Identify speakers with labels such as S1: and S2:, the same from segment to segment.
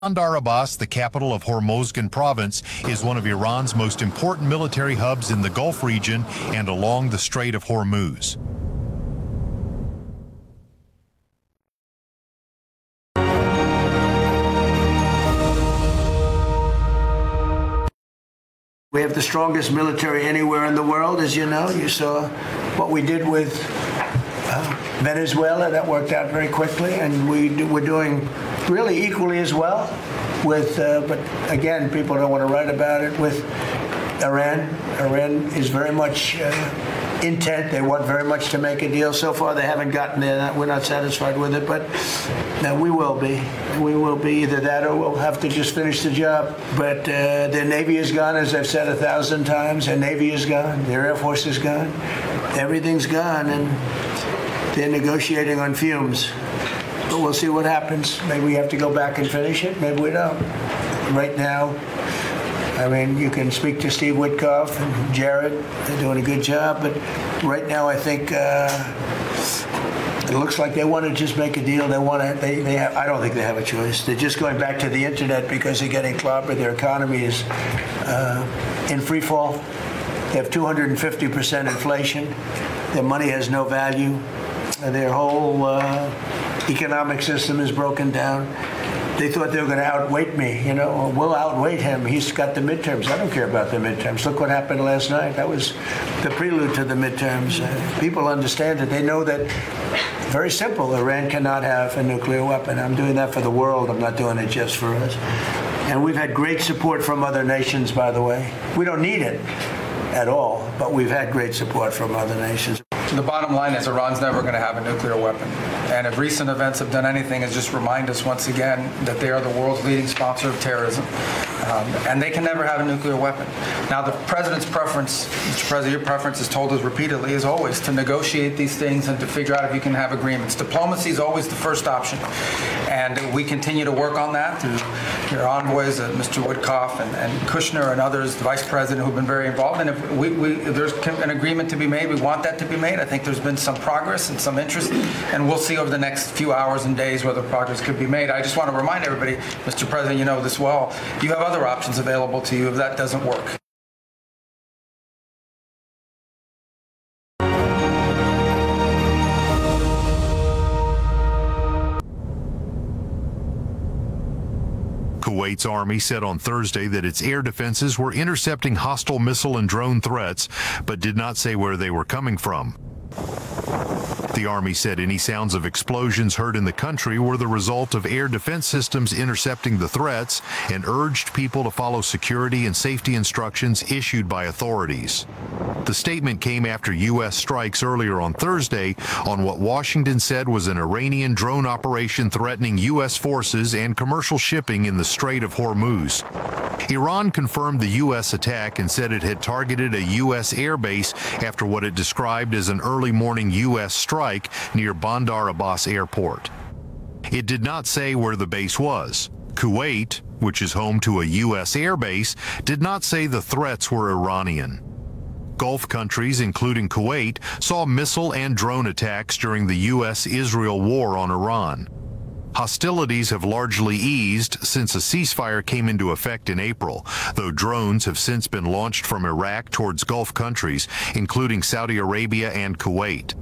S1: Bandar Abbas, the capital of Hormozgan province, is one of Iran's most important military hubs in the Gulf region and along the Strait of Hormuz.
S2: We have the strongest military anywhere in the world, as you know. You saw what we did with Venezuela. That worked out very quickly, and we're doing really equally as well with, but again, people don't want to write about it, with Iran. Iran is very much intent. They want very much to make a deal. So far, they haven't gotten there. We're not satisfied with it, but we will be. We will be either that or we'll have to just finish the job. But their Navy is gone, as I've said 1,000 times. Their Navy is gone. Their Air Force is gone. Everything's gone, and they're negotiating on fumes. But we'll see what happens. Maybe we have to go back and finish it. Maybe we don't. Right now, I mean, you can speak to Steve Witkoff and Jared. They're doing a good job. But right now, I think it looks like they want to just make a deal. They want to. They have. I don't think they have a choice. They're just going back to the internet because they're getting clobbered. Their economy is in free fall. They have 250% inflation. Their money has no value. Their whole economic system is broken down. They thought they were going to outweight me, you know. We'll outweight him. He's got the midterms. I don't care about the midterms. Look what happened last night. That was the prelude to the midterms. People understand it. They know that, very simple, Iran cannot have a nuclear weapon. I'm doing that for the world. I'm not doing it just for us. And we've had great support from other nations, by the way. We don't need it at all, but we've had great support from other nations.
S3: The bottom line is Iran's never going to have a nuclear weapon. And if recent events have done anything, is just remind us once again that they are the world's leading sponsor of terrorism. And they can never have a nuclear weapon. Now, the president's preference, Mr. President, your preference is told us repeatedly, is always to negotiate these things and to figure out if you can have agreements. Diplomacy is always the first option. And we continue to work on that through your envoys, Mr. Witkoff and Kushner and others, the vice president, who've been very involved. And if there's an agreement to be made, we want that to be made. I think there's been some progress and some interest, and we'll see over the next few hours and days whether progress could be made. I just want to remind everybody, Mr. President, you know this well, you have other options available to you if that doesn't work.
S1: Kuwait's army said on Thursday that its air defenses were intercepting hostile missile and drone threats, but did not say where they were coming from. The army said any sounds of explosions heard in the country were the result of air defense systems intercepting the threats and urged people to follow security and safety instructions issued by authorities. The statement came after U.S. strikes earlier on Thursday on what Washington said was an Iranian drone operation threatening U.S. forces and commercial shipping in the Strait of Hormuz. Iran confirmed the U.S. attack and said it had targeted a U.S. airbase after what it described as an early morning U.S. strike near Bandar Abbas Airport. It did not say where the base was. Kuwait, which is home to a U.S. airbase, did not say the threats were Iranian. Gulf countries, including Kuwait, saw missile and drone attacks during the U.S.-Israel war on Iran. Hostilities have largely eased since a ceasefire came into effect in April, though drones have since been launched from Iraq towards Gulf countries, including Saudi Arabia and Kuwait.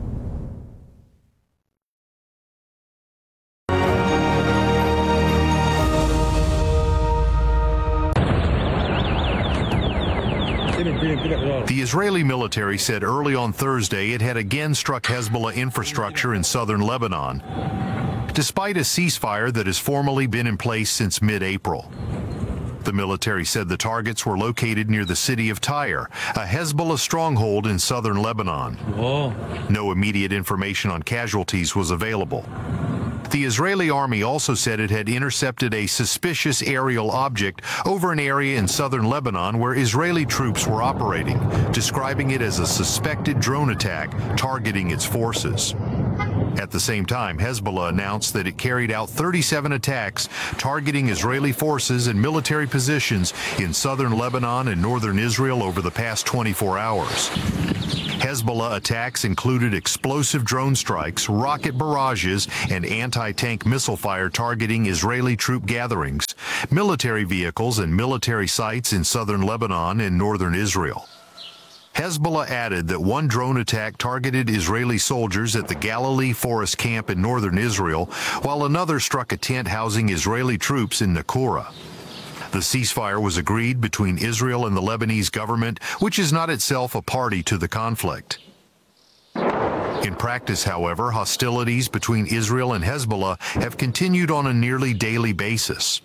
S1: The Israeli military said early on Thursday it had again struck Hezbollah infrastructure in southern Lebanon, despite a ceasefire that has formally been in place since mid-April. The military said the targets were located near the city of Tyre, a Hezbollah stronghold in southern Lebanon. Whoa. No immediate information on casualties was available. The Israeli army also said it had intercepted a suspicious aerial object over an area in southern Lebanon where Israeli troops were operating, describing it as a suspected drone attack targeting its forces. At the same time, Hezbollah announced that it carried out 37 attacks targeting Israeli forces and military positions in southern Lebanon and northern Israel over the past 24 hours. Hezbollah attacks included explosive drone strikes, rocket barrages, and anti-tank missile fire targeting Israeli troop gatherings, military vehicles, and military sites in southern Lebanon and northern Israel. Hezbollah added that one drone attack targeted Israeli soldiers at the Galilee Forest Camp in northern Israel, while another struck a tent housing Israeli troops in Nakura. The ceasefire was agreed between Israel and the Lebanese government, which is not itself a party to the conflict. In practice, however, hostilities between Israel and Hezbollah have continued on a nearly daily basis.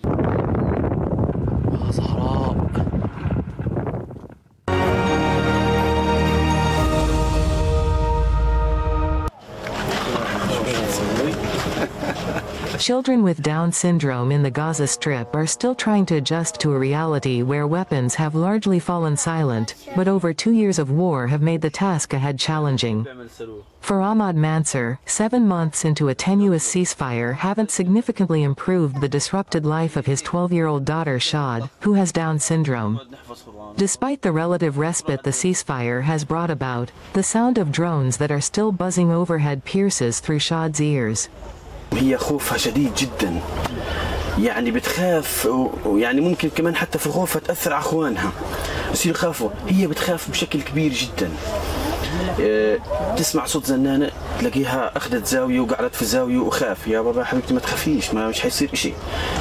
S4: Children with Down syndrome in the Gaza Strip are still trying to adjust to a reality where weapons have largely fallen silent, but over 2 years of war have made the task ahead challenging. For Ahmad Mansour, 7 months into a tenuous ceasefire haven't significantly improved the disrupted life of his 12-year-old daughter Shad, who has Down syndrome. Despite the relative respite the ceasefire has brought about, the sound of drones that are still buzzing overhead pierces through Shad's ears.
S5: هي خوفها شديد جدا يعني بتخاف ويعني ممكن كمان حتى في خوفها تأثر على اخوانها يصيروا يخافوا هي بتخاف بشكل كبير جدا تسمع صوت زنانة تلاقيها أخذت زاوية وقعدت في زاوية وخاف يا بابا حبيبتي ما تخافيش مش حيصير إشي.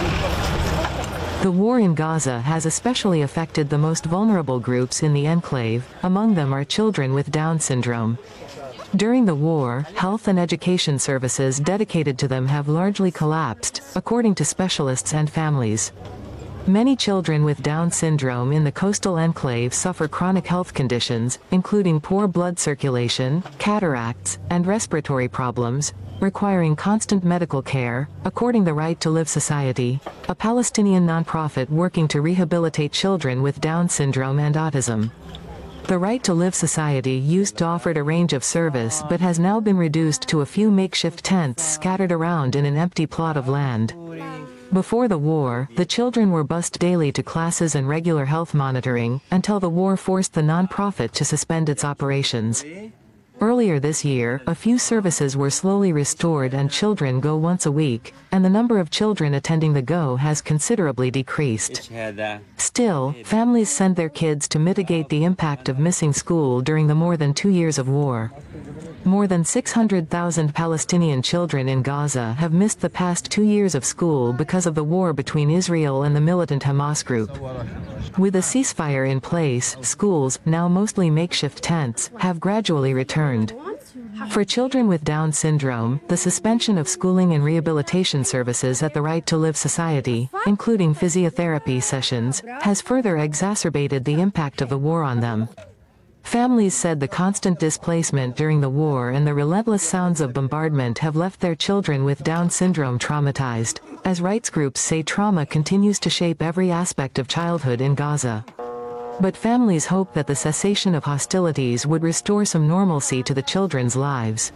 S4: The war in Gaza has especially affected the most vulnerable groups in the enclave, among them are children with Down syndrome. During the war, health and education services dedicated to them have largely collapsed, according to specialists and families. Many children with Down syndrome in the coastal enclave suffer chronic health conditions, including poor blood circulation, cataracts, and respiratory problems, requiring constant medical care, according to Right to Live Society, a Palestinian nonprofit working to rehabilitate children with Down syndrome and autism. The Right to Live Society used to offer a range of service but has now been reduced to a few makeshift tents scattered around in an empty plot of land. Before the war, the children were bused daily to classes and regular health monitoring, until the war forced the nonprofit to suspend its operations. Earlier this year, a few services were slowly restored and children go once a week, and the number of children attending the go has considerably decreased. Still, families send their kids to mitigate the impact of missing school during the more than 2 years of war. More than 600,000 Palestinian children in Gaza have missed the past 2 years of school because of the war between Israel and the militant Hamas group. With a ceasefire in place, schools, now mostly makeshift tents, have gradually returned. For children with Down syndrome, the suspension of schooling and rehabilitation services at the Right to Live Society, including physiotherapy sessions, has further exacerbated the impact of the war on them. Families said the constant displacement during the war and the relentless sounds of bombardment have left their children with Down syndrome traumatized, as rights groups say trauma continues to shape every aspect of childhood in Gaza. But families hope that the cessation of hostilities would restore some normalcy to the children's lives.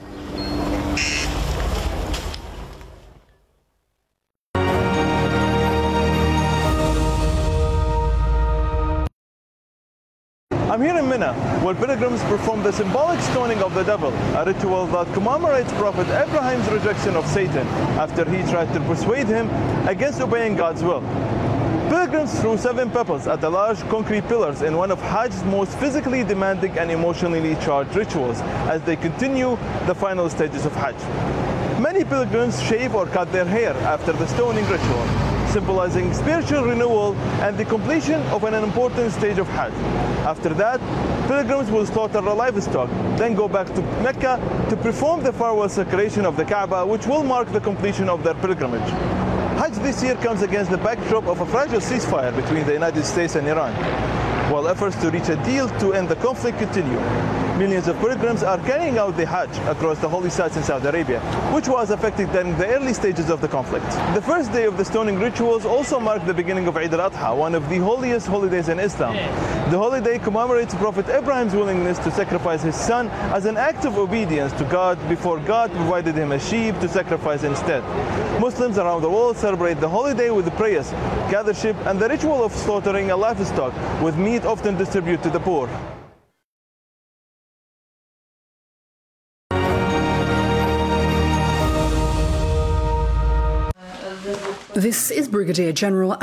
S6: I'm here in Mina, where pilgrims perform the symbolic stoning of the devil, a ritual that commemorates Prophet Abraham's rejection of Satan after he tried to persuade him against obeying God's will. Pilgrims threw 7 pebbles at the large concrete pillars in one of Hajj's most physically demanding and emotionally charged rituals as they continue the final stages of Hajj. Many pilgrims shave or cut their hair after the stoning ritual, symbolizing spiritual renewal and the completion of an important stage of Hajj. After that, pilgrims will slaughter a livestock, then go back to Mecca to perform the farewell sacration of the Kaaba, which will mark the completion of their pilgrimage. Hajj this year comes against the backdrop of a fragile ceasefire between the United States and Iran, while efforts to reach a deal to end the conflict continue. Millions of pilgrims are carrying out the Hajj across the holy sites in Saudi Arabia, which was affected during the early stages of the conflict. The first day of the stoning rituals also marked the beginning of Eid al-Adha, one of the holiest holidays in Islam. The holiday commemorates Prophet Abraham's willingness to sacrifice his son as an act of obedience to God before God provided him a sheep to sacrifice instead. Muslims around the world celebrate the holiday with prayers, gathership, and the ritual of slaughtering a livestock, with meat often distributed to the poor.
S7: This is Brigadier General